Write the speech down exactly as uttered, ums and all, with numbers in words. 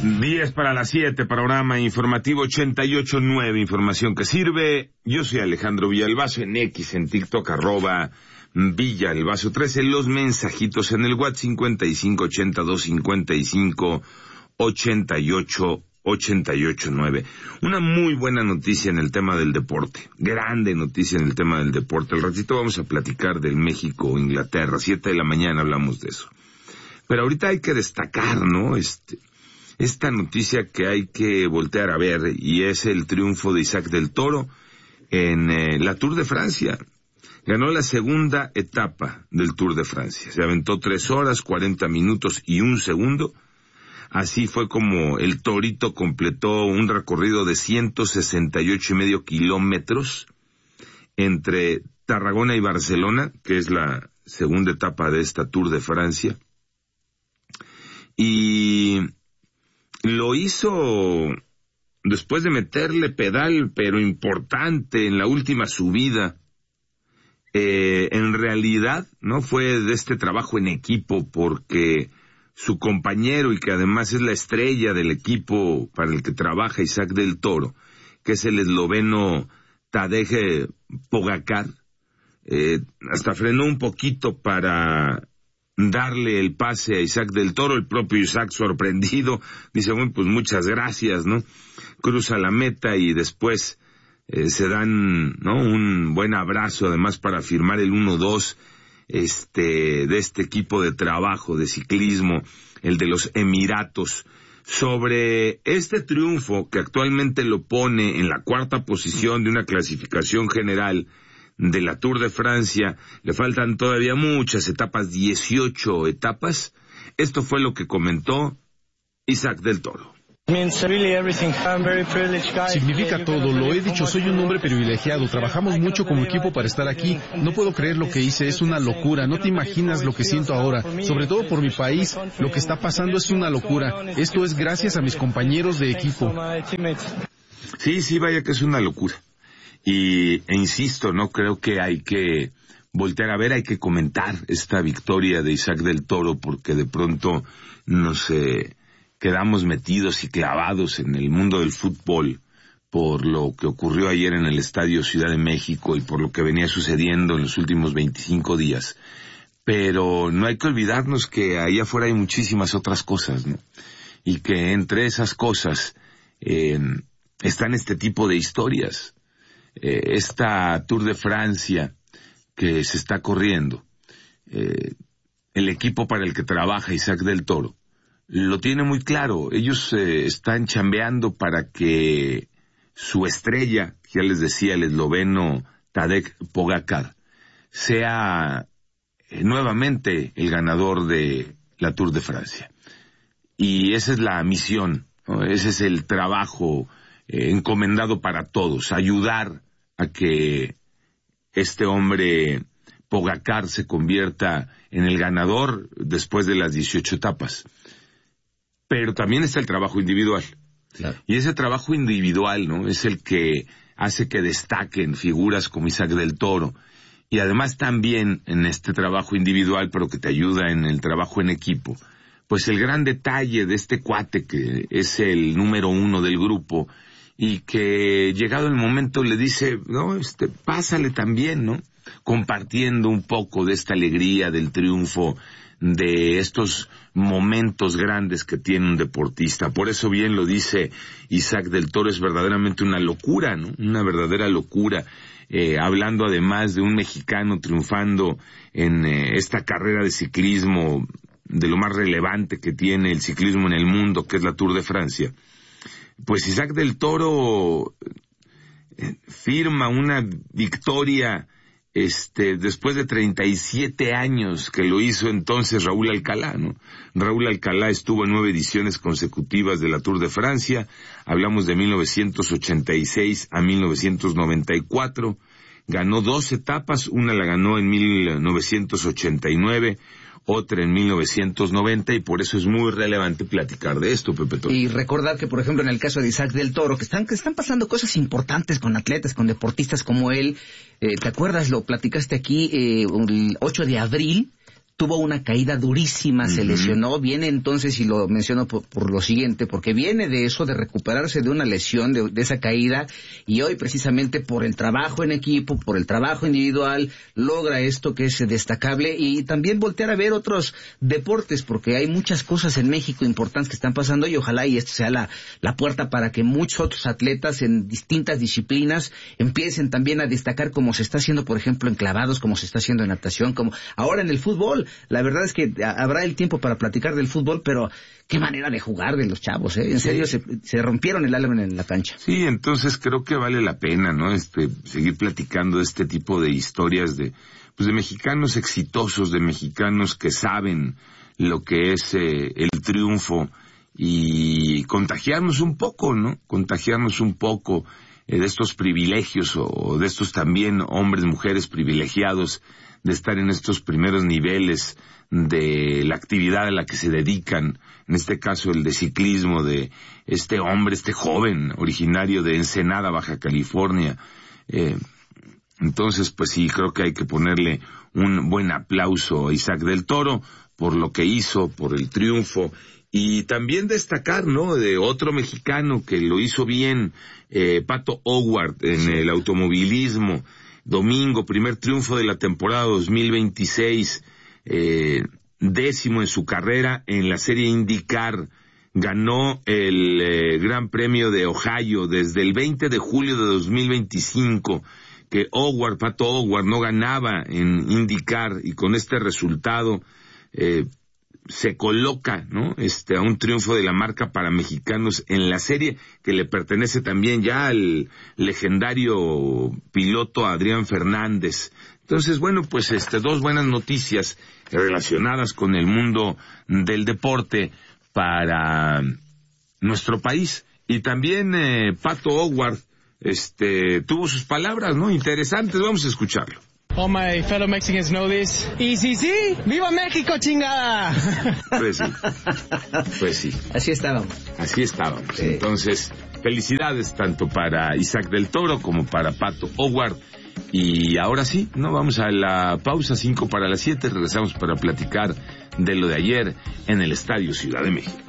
diez para las siete, programa informativo ochenta y ocho nueve, información que sirve. Yo soy Alejandro Villalbazo, en X, en TikTok, arroba Villalbazo trece, los mensajitos en el WhatsApp cincuenta y cinco ochenta y dos cincuenta y cinco ochenta y ocho ochenta y ocho nueve. Una muy buena noticia en el tema del deporte, grande noticia en el tema del deporte. Al ratito vamos a platicar del México-Inglaterra, siete de la mañana hablamos de eso. Pero ahorita hay que destacar, ¿no? Este, esta noticia que hay que voltear a ver, y es el triunfo de Isaac del Toro en eh, la Tour de Francia. Ganó la segunda etapa del Tour de Francia. Se aventó tres horas, cuarenta minutos y un segundo. Así fue como el Torito completó un recorrido de ciento sesenta y ocho y medio kilómetros entre Tarragona y Barcelona, que es la segunda etapa de esta Tour de Francia. Y lo hizo después de meterle pedal, pero importante, en la última subida. Eh, en realidad no fue de este trabajo en equipo, porque su compañero, y que además es la estrella del equipo para el que trabaja Isaac del Toro, que es el esloveno Tadej Pogačar, eh, hasta frenó un poquito para darle el pase a Isaac del Toro. El propio Isaac, sorprendido, dice, bueno, pues muchas gracias, ¿no? Cruza la meta y después eh, se dan, ¿no?, un buen abrazo, además, para firmar el uno dos este de este equipo de trabajo de ciclismo, el de los Emiratos. Sobre este triunfo, que actualmente lo pone en la cuarta posición de una clasificación general de la Tour de Francia, le faltan todavía muchas etapas, dieciocho etapas. Esto fue lo que comentó Isaac del Toro. Significa todo, lo he dicho, soy un hombre privilegiado, trabajamos mucho como equipo para estar aquí, no puedo creer lo que hice, es una locura, no te imaginas lo que siento ahora, sobre todo por mi país, lo que está pasando es una locura, esto es gracias a mis compañeros de equipo. Sí, sí, vaya que es una locura, y e insisto, no creo que hay que voltear a ver, hay que comentar esta victoria de Isaac del Toro, porque de pronto nos eh, quedamos metidos y clavados en el mundo del fútbol por lo que ocurrió ayer en el Estadio Ciudad de México y por lo que venía sucediendo en los últimos veinticinco días. Pero no hay que olvidarnos que allá afuera hay muchísimas otras cosas, ¿no? Y que entre esas cosas eh, están este tipo de historias. Eh, esta Tour de Francia que se está corriendo, eh, el equipo para el que trabaja Isaac del Toro lo tiene muy claro. Ellos eh, están chambeando para que su estrella, ya les decía, el esloveno Tadej Pogačar, sea eh, nuevamente el ganador de la Tour de Francia. Y esa es la misión, ¿no? Ese es el trabajo eh, encomendado para todos, ayudar a que este hombre Pogačar se convierta en el ganador después de las dieciocho etapas. Pero también está el trabajo individual. Claro. Y ese trabajo individual, ¿no?, es el que hace que destaquen figuras como Isaac del Toro. Y además también en este trabajo individual, pero que te ayuda en el trabajo en equipo, pues el gran detalle de este cuate que es el número uno del grupo y que llegado el momento le dice, no, este, pásale también, ¿no?, compartiendo un poco de esta alegría del triunfo, de estos momentos grandes que tiene un deportista. Por eso bien lo dice Isaac del Toro, es verdaderamente una locura, ¿no? Una verdadera locura. Eh, hablando además de un mexicano triunfando en eh, esta carrera de ciclismo, de lo más relevante que tiene el ciclismo en el mundo, que es la Tour de Francia. Pues Isaac del Toro eh, firma una victoria Este, después de treinta y siete años que lo hizo entonces Raúl Alcalá, ¿no? Raúl Alcalá estuvo en nueve ediciones consecutivas de la Tour de Francia. Hablamos de mil novecientos ochenta y seis a mil novecientos noventa y cuatro. Ganó dos etapas, una la ganó en mil novecientos ochenta y nueve, otra en mil novecientos noventa, y por eso es muy relevante platicar de esto, Pepe Toño. Y recordar que, por ejemplo, en el caso de Isaac del Toro, que están que están pasando cosas importantes con atletas, con deportistas como él. Eh, ¿Te acuerdas? Lo platicaste aquí, eh, el ocho de abril, tuvo una caída durísima, uh-huh. se lesionó, viene entonces, y lo menciono por, por lo siguiente, porque viene de eso, de recuperarse de una lesión, de, de esa caída, y hoy precisamente por el trabajo en equipo, por el trabajo individual, logra esto que es destacable, y también voltear a ver otros deportes, porque hay muchas cosas en México importantes que están pasando, y ojalá y esto sea la, la puerta para que muchos otros atletas en distintas disciplinas empiecen también a destacar, como se está haciendo, por ejemplo, en clavados, como se está haciendo en natación, como ahora en el fútbol. La verdad es que habrá el tiempo para platicar del fútbol, pero qué manera de jugar de los chavos, ¿eh? En sí. serio, se, se rompieron el alma en la cancha. Sí, entonces creo que vale la pena, ¿no? Este, seguir platicando de este tipo de historias de, pues de mexicanos exitosos, de mexicanos que saben lo que es eh, el triunfo, y contagiarnos un poco, ¿no? Contagiarnos un poco eh, de estos privilegios, o de estos también hombres, mujeres privilegiados, de estar en estos primeros niveles de la actividad a la que se dedican, en este caso el de ciclismo, de este hombre, este joven originario de Ensenada, Baja California. Eh, entonces, pues sí, creo que hay que ponerle un buen aplauso a Isaac del Toro por lo que hizo, por el triunfo, y también destacar, ¿no?, de otro mexicano que lo hizo bien, eh, Pato O'Ward, en el automovilismo. Domingo, primer triunfo de la temporada dos mil veintiséis, eh, décimo en su carrera en la serie IndyCar, ganó el eh, Gran Premio de Ohio desde el veinte de julio de dos mil veinticinco, que O'Ward, Pato O'Ward, no ganaba en IndyCar, y con este resultado eh, se coloca, ¿no?, este, a un triunfo de la marca para mexicanos en la serie, que le pertenece también ya al legendario piloto Adrián Fernández. Entonces, bueno, pues este, dos buenas noticias relacionadas con el mundo del deporte para nuestro país. Y también eh, Pato O'Ward, este, tuvo sus palabras, ¿no?, interesantes. Vamos a escucharlo. All my fellow Mexicans know this. Y sí, sí, ¡viva México, chingada! Pues sí, pues sí. Así estábamos. Así estábamos. Sí. Entonces, felicidades tanto para Isaac del Toro como para Pato O'Ward. Y ahora sí, no, vamos a la pausa, cinco para las siete, regresamos para platicar de lo de ayer en el Estadio Ciudad de México.